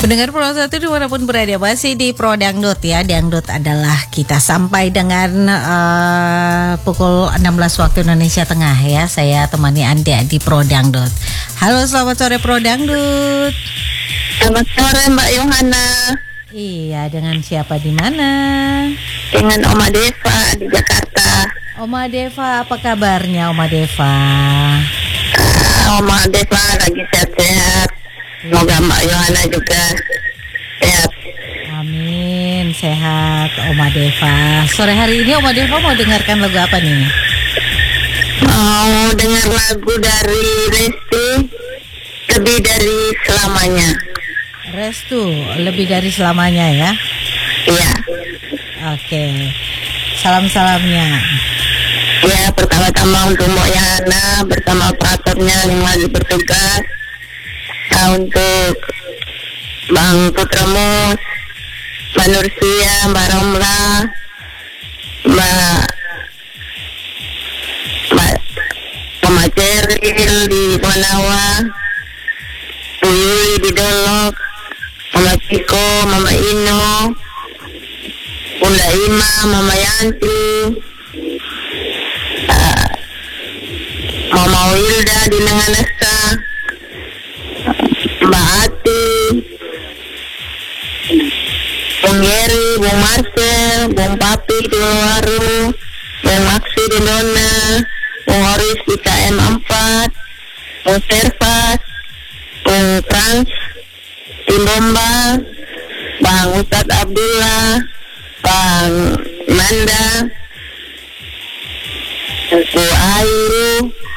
Pendengar Pro 1 dimanapun berada, masih di Pro Dangdut ya. Dangdut adalah kita sampai dengan pukul 16 waktu Indonesia Tengah ya. Saya temani Anda di Pro Dangdut. Halo, selamat sore Pro Dangdut. Selamat sore Mbak Yohana. Iya, dengan siapa di mana? Dengan Oma Deva di Jakarta. Oma Deva, apa kabarnya Oma Deva? Oma Deva lagi sehat-sehat. Semoga Mbak Yohana juga sehat. Amin, sehat Oma Deva. Sore hari ini Oma Deva mau dengarkan lagu apa nih? Mau dengar lagu dari Resti, Lebih Dari Selamanya. Restu, Lebih Dari Selamanya ya? Iya. Oke, salam-salamnya. Ya, pertama-tama untuk Mbak Yohana bersama operatornya yang lagi bertugas. Untuk Bang Putramus, Mbak Nursia, Mbak Romla, Mama Ceril di Manawa, Bu Yuli di Dolok, Mama Ciko, Mama Ino, Bunda Ima, Mama Yanti, Mama Wilda di Nenganesa, Mbak Ati, Bung Geri, Bung Marcel, Bung Papi di Waru, Bung Maksi di Nona, Bung Horis di KM 4, Bung Servas, Bung Frans di Bomba, Bang Ustadz Abdullah, Bang Nanda, Bu Ayu,